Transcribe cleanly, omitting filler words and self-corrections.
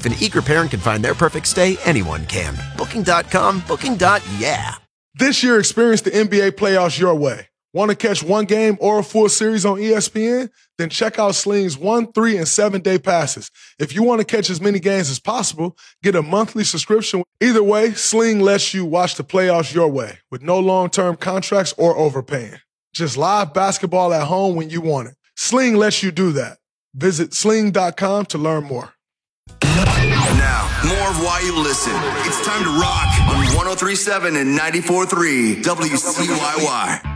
If an eager parent can find their perfect stay, anyone can. Booking.com, booking.yeah. This year, experience the NBA playoffs your way. Want to catch one game or a full series on ESPN? Then check out Sling's 1, 3, and 7-day passes. If you want to catch as many games as possible, get a monthly subscription. Either way, Sling lets you watch the playoffs your way with no long-term contracts or overpaying. Just live basketball at home when you want it. Sling lets you do that. Visit sling.com to learn more. Now, more of Why You Listen. It's time to rock on 103.7 and 94.3 WCYY.